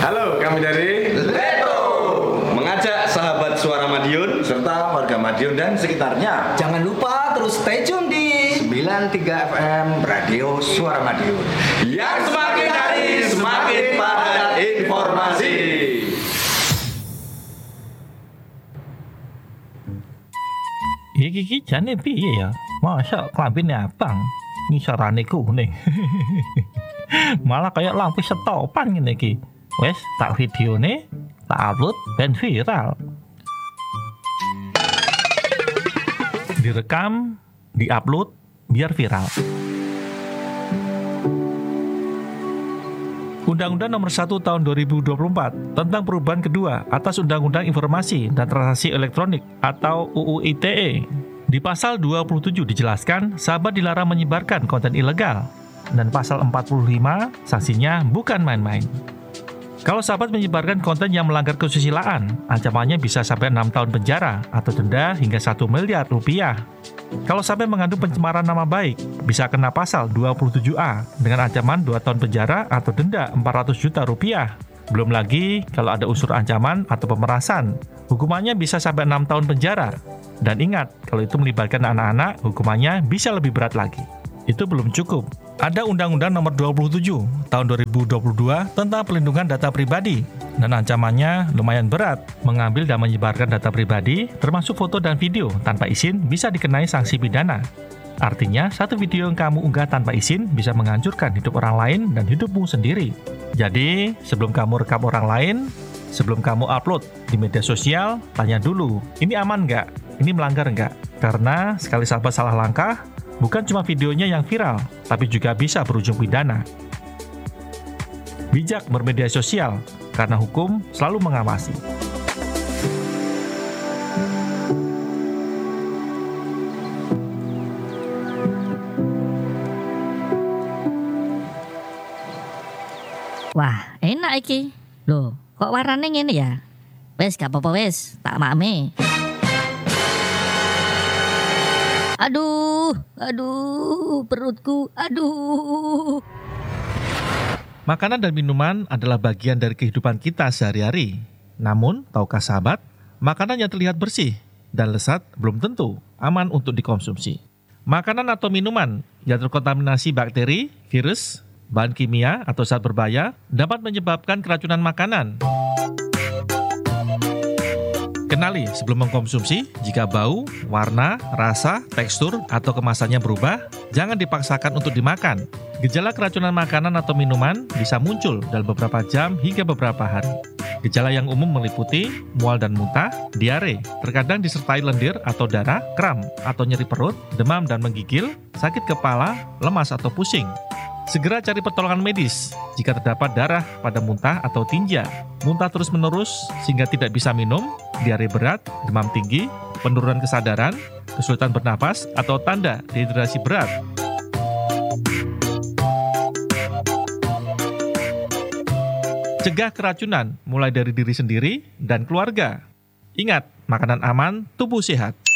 Halo, kami dari Leto mengajak sahabat Suara Madiun serta warga Madiun dan sekitarnya. Jangan lupa terus stay tune di 93 FM Radio Suara Madiun. yang semakin hari semakin padat informasi. Iki jane piye ya? Masa klambine abang, ngisarane kuning. Malah kayak lampu setopan ngene iki. Wes tak videone, tak upload ben viral. Direkam, diupload biar viral. Undang-Undang Nomor 1 Tahun 2024 tentang perubahan kedua atas Undang-Undang Informasi dan Transaksi Elektronik atau UU ITE. Di pasal 27 dijelaskan sahabat dilarang menyebarkan konten ilegal, dan pasal 45 sanksinya bukan main-main. Kalau sahabat menyebarkan konten yang melanggar kesusilaan, ancamannya bisa sampai 6 tahun penjara atau denda hingga 1 miliar rupiah. Kalau sampai mengandung pencemaran nama baik, bisa kena pasal 27A dengan ancaman 2 tahun penjara atau denda 400 juta rupiah. Belum lagi kalau ada unsur ancaman atau pemerasan, hukumannya bisa sampai 6 tahun penjara. Dan ingat, kalau itu melibatkan anak-anak, hukumannya bisa lebih berat lagi. Itu belum cukup. Ada Undang-Undang Nomor 27 Tahun 2022 tentang pelindungan data pribadi, dan ancamannya lumayan berat. Mengambil dan menyebarkan data pribadi, termasuk foto dan video tanpa izin, bisa dikenai sanksi pidana. Artinya, satu video yang kamu unggah tanpa izin bisa menghancurkan hidup orang lain dan hidupmu sendiri. Jadi, sebelum kamu rekam orang lain, sebelum kamu upload di media sosial, tanya dulu, ini aman nggak? Ini melanggar nggak? Karena sekali sahabat salah langkah, bukan cuma videonya yang viral, tapi juga bisa berujung pidana. Bijak bermedia sosial, karena hukum selalu mengawasi. Wah, enak iki. Loh, kok warnane ngene ya? Wes, gak apa-apa wes, tak makme. Aduh, perutku, aduh. Makanan dan minuman adalah bagian dari kehidupan kita sehari-hari. Namun, tahukah sahabat, makanan yang terlihat bersih dan lezat belum tentu aman untuk dikonsumsi. Makanan atau minuman yang terkontaminasi bakteri, virus, bahan kimia atau zat berbahaya dapat menyebabkan keracunan makanan. Kenali sebelum mengkonsumsi, jika bau, warna, rasa, tekstur, atau kemasannya berubah, jangan dipaksakan untuk dimakan. Gejala keracunan makanan atau minuman bisa muncul dalam beberapa jam hingga beberapa hari. Gejala yang umum meliputi mual dan muntah, diare, terkadang disertai lendir atau darah, kram atau nyeri perut, demam dan menggigil, sakit kepala, lemas atau pusing. Segera cari pertolongan medis jika terdapat darah pada muntah atau tinja, muntah terus-menerus sehingga tidak bisa minum, diare berat, demam tinggi, penurunan kesadaran, kesulitan bernapas, atau tanda dehidrasi berat. Cegah keracunan mulai dari diri sendiri dan keluarga. Ingat, makanan aman, tubuh sehat.